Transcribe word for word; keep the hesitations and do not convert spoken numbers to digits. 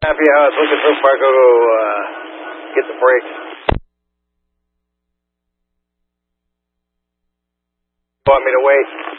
Happy House, looking for Marco to uh, get the brakes. Want me to wait?